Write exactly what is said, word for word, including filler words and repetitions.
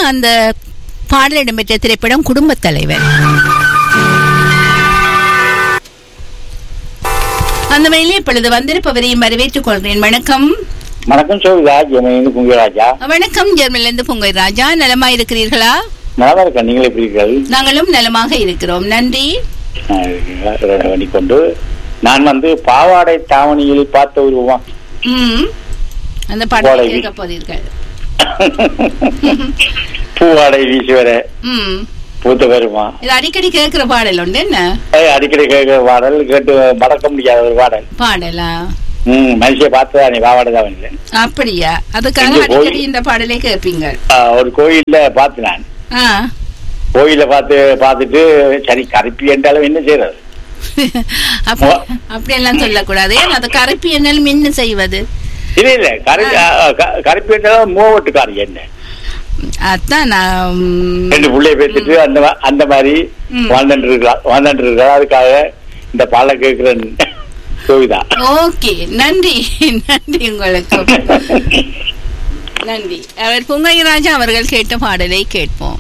அந்த பாடல் இடம்பெற்ற திரைப்படம் குடும்பத் தலைவர். அந்த வழியில் இப்பொழுது வந்திருப்பவரையும் வரவேற்றுக் கொள்கிறேன். வணக்கம். வணக்கம் சோவிதா, ஜெர்மனிலிருந்து புங்கராஜா. வணக்கம், ஜெர்மனிலிருந்து புங்கை ராஜா. நலமா இருக்கிறீர்களா? நல்லா இருக்கேன். நீங்கள் எப்படி இருக்கிறீர்கள்? நாங்களும் நலமாக இருக்கிறோம், நன்றி. கொண்டு நான் வந்து பாவாடை தாவணியில் பார்த்த உருவமா ம் அந்த பாடலை கேட்க போறீர்கள். பூவாடை வீசுவர ம் பூத்த வருமா, இது அடிக்கடி கேட்கிற பாடல் உண்டு. என்ன அடிக்கடி கேட்கிற பாடல், கேட்டு மறக்க முடியாத ஒரு பாடல். பாடலா? ம் மனுஷிய பார்த்தா நீ பாவாடை தாவணியில. அப்படியா? அதுக்காக அடிக்கடி இந்த பாடலை கேட்பீங்க? ஒரு கோயில்ல பார்த்து, நான் கோயில பார்த்து பார்த்துட்டு சரி கருப்பி என்றாலும் என்ன செய்யறது, அப்படி எல்லாம் சொல்லக்கூடாது. அது கருப்பி என்றாலும் என்ன செய்வது? இல்ல இல்ல கருப்பி என்றாலும் மூவட்டுக்காரி என்ன, அதான் நான் ரெண்டு பிள்ளைய பேசிட்டு அந்த அந்த மாதிரி வாழ்ந்துட்டு இருக்கா வாழ்ந்துட்டு இருக்கா அதுக்காக இந்த பாலை கேட்கிறேன் சோவிதா. ஓகே, நன்றி நன்றி உங்களுக்கு. நன்றி. அவர் புங்கை ராஜா அவர்கள் கேட்ட பாடலை கேட்போம்.